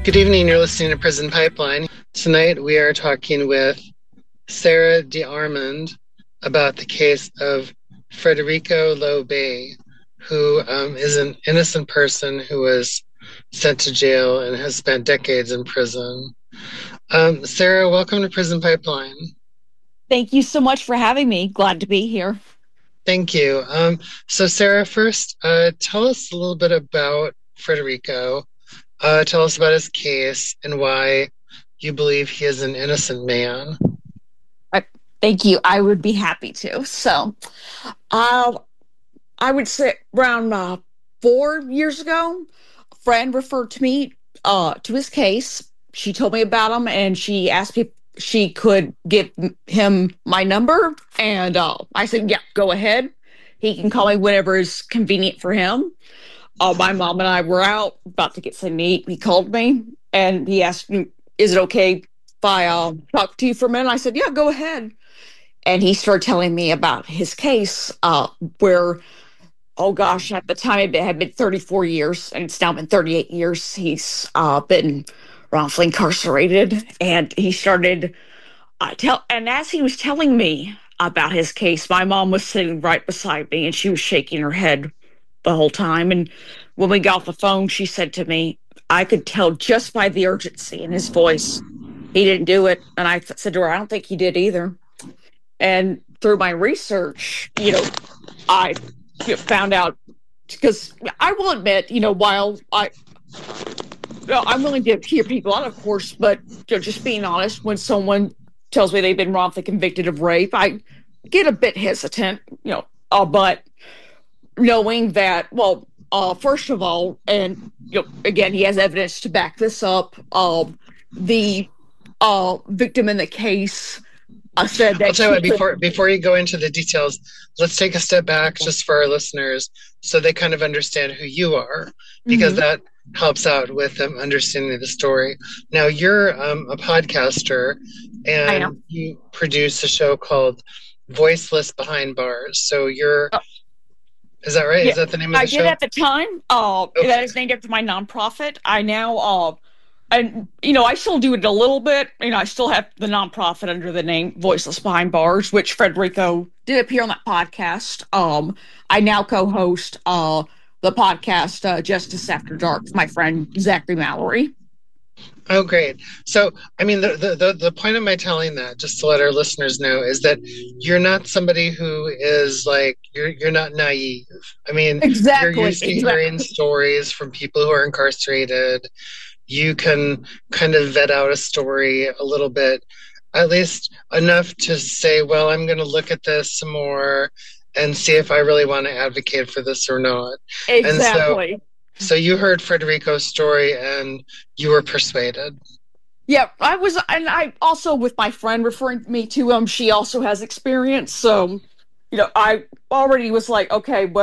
Good evening. You're listening to Prison Pipeline. Tonight we are talking with Sarah DeArmond about the case of Frederico Low Bay, who is an innocent person who was sent to jail and has spent decades in prison. Sarah, welcome to Prison Pipeline. Thank you so much for having me. Glad to be here. Thank you. So Sarah, first, tell us a little bit about Frederico. Tell us about his case and why you believe he is an innocent man. Thank you. I would be happy to. So, I would say around 4 years ago, a friend referred to me to his case. She told me about him, and she asked me if she could give him my number. And I said, yeah, go ahead. He can call me whenever is convenient for him. My mom and I were out about to get something to eat. He called me, and he asked me, is it okay if I talk to you for a minute? I said, yeah, go ahead. And he started telling me about his case, where, oh gosh, at the time it had been 34 years, and it's now been 38 years. He's been wrongfully incarcerated, and he started and as he was telling me about his case, my mom was sitting right beside me, and she was shaking her head the whole time. And when we got off the phone, she said to me, I could tell just by the urgency in his voice he didn't do it. And I said to her, I don't think he did either. And through my research, I found out, because I will admit, while I'm willing to hear people out, of course, but just being honest, when someone tells me they've been wrongfully convicted of rape, I get a bit hesitant, but knowing that, well, first of all, and again, he has evidence to back this up. The victim in the case said that. I'll tell you what, before you go into the details, let's take a step back just for our listeners so they kind of understand who you are, because that helps out with them understanding the story. Now, you're a podcaster, and you produce a show called Voiceless Behind Bars. So you're... Is that right? Yeah, is that the name of the show? I did at the time. Okay. That is named after my nonprofit. I now, and I still do it a little bit. I still have the nonprofit under the name Voiceless Behind Bars, which Frederico did appear on that podcast. I now co-host the podcast Justice After Dark with my friend Zachary Mallory. Oh, great. So, I mean, the point of my telling that, just to let our listeners know, is that you're not somebody who is like, you're not naive. I mean, exactly. You're used to hearing stories from people who are incarcerated. You can kind of vet out a story a little bit, at least enough to say, well, I'm going to look at this some more and see if I really want to advocate for this or not. Exactly. So you heard Frederico's story and you were persuaded. Yeah, I was, and I also, with my friend referring me to him, she also has experience. So, I already was like, okay, well,